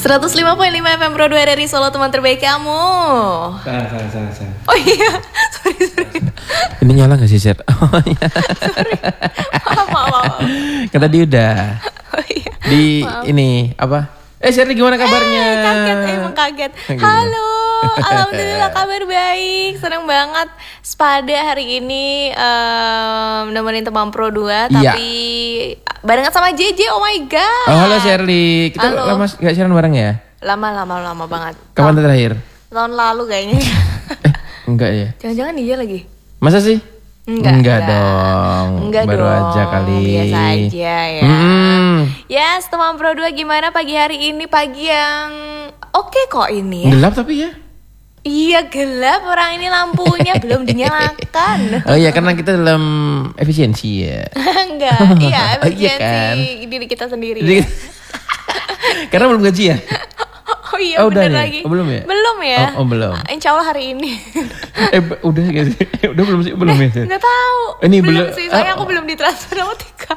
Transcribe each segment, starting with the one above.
105.5 FM Pro 2 dari Solo, teman terbaik kamu. Salah. Oh iya, sorry. Ini nyala gak sih, Sher? Oh iya. Sorry. Maaf. Kan tadi udah. Oh iya. Maaf. Ini apa? Sherly gimana kabarnya? Kaget. Halo, alhamdulillah kabar baik. Seneng banget Spada hari ini nemenin teman Pro 2 tapi barengan sama JJ. Oh my god. Oh, halo Sherly. Kita lama gak siaran bareng ya? Lama banget. Kapan terakhir? Tahun lalu kayaknya. Enggak ya? Jangan-jangan dia lagi. Masa sih? Enggak dong. Baru aja kali. Biasa aja ya. Yes, teman Pro 2 gimana pagi hari ini? Pagi yang oke kok ini ya. Gelap tapi ya? Iya gelap, orang ini lampunya belum dinyalakan. Oh iya, karena kita dalam efisiensi ya. Enggak, iya efisiensi iya kan? diri kita sendiri ya. Karena belum gaji ya? Oh iya bener lagi. Oh, belum ya? Belum ya? Oh belum. Insya Allah hari ini. Udah gak sih? Udah belum sih? Belum ya? Nggak tahu. Ini belum sih, soalnya aku belum ditransfer sama Tika.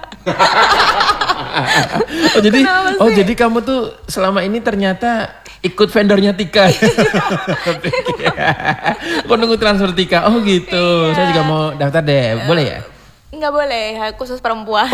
Jadi kamu tuh selama ini ternyata ikut vendornya Tika. Kok nunggu transfer Tika? Oh gitu. Iya. Saya juga mau daftar deh. Boleh ya? Nggak boleh, khusus perempuan.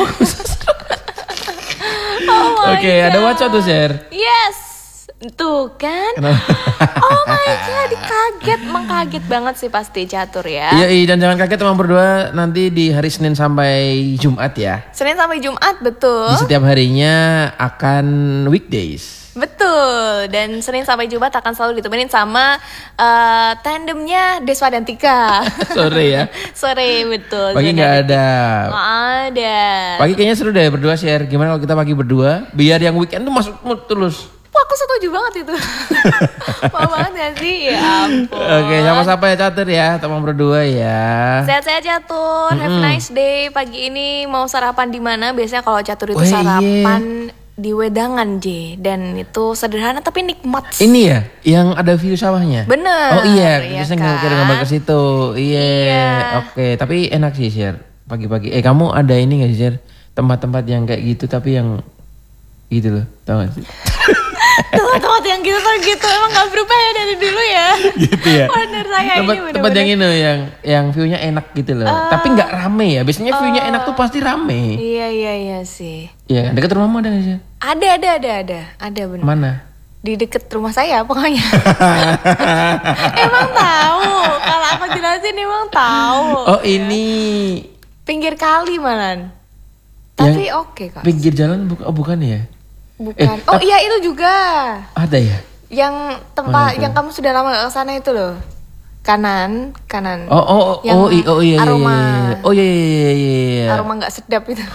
Oke, ada WhatsApp tuh, Sher. Yes. Tuh kan. Oh my god, kaget banget sih pasti catur ya. Iya, dan jangan kaget teman berdua, nanti di hari Senin sampai Jumat ya. Senin sampai Jumat, betul. Di setiap harinya akan weekdays. Betul, dan Senin sampai Jumat akan selalu ditemenin sama tandemnya Deswa dan Tika. Sore ya? Sore, betul. Pagi gak ada. Gak ada. Pagi kayaknya seru deh berdua share. Gimana kalau kita pagi berdua, biar yang weekend tuh masuk mood terus. Wah, aku setuju banget itu. Mau banget gak sih? Ya ampun. Oke, sama-sama ya Catur ya, teman berdua ya. Sehat-sehat Catur, have a nice day. Pagi ini mau sarapan di mana? Biasanya kalau Catur itu sarapan di Wedangan J, dan itu sederhana tapi nikmat. Ini ya, yang ada view sawahnya. Bener. Oh iya, ya biasanya kan? Gambar ke situ. Iya. Oke, tapi enak sih share pagi-pagi. Kamu ada ini nggak sih share tempat-tempat yang kayak gitu tapi yang gitu loh, tau gak sih? Tempat yang gitu emang gak berubah ya dari dulu ya. Gitu ya. Partner saya tempat yang ini yang view-nya enak gitu loh. Tapi nggak rame ya. Biasanya view-nya enak tuh pasti rame. Iya sih. Iya, dekat rumahmu ada nggak sih? Ada benar. Mana? Di deket rumah saya pokoknya. Emang tahu. Kalau aku jelasin emang tahu. Oh ini pinggir kali malan. Tapi oke kok. Pinggir jalan bukan ya? Bukan. Iya itu juga. Ada ya? Yang tempat yang kamu sudah lama gak kesana itu loh. Kanan. Iya. Aroma. Oh iya. Aroma nggak sedap itu.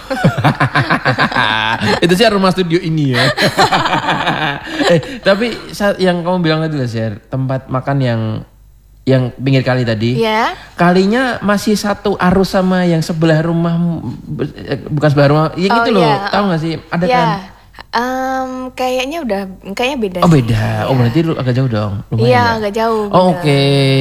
Itu sih aroma studio ini ya. Tapi yang kamu bilang tadi lah share tempat makan yang pinggir kali tadi. Iya. Kalinya masih satu arus sama yang sebelah rumah, bukan sebelah rumah. Ya gitu loh. Tahu nggak sih? Ada kan? Kayaknya beda. Oh beda. Oh berarti lu agak jauh dong. Iya agak jauh. Oh oke.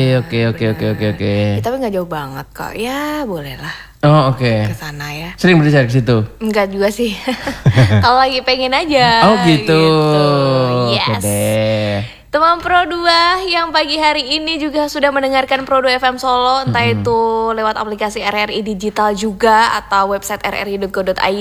Tapi nggak jauh banget kok. Ya boleh lah. Oh oke. Kesana ya. Sering berjalan ke situ? Enggak juga sih. Kalau lagi pengen aja. Oh gitu. Yes. Oke deh. Teman Pro 2 yang pagi hari ini juga sudah mendengarkan Pro 2 FM Solo, entah itu lewat aplikasi RRI Digital juga atau website rri.co.id.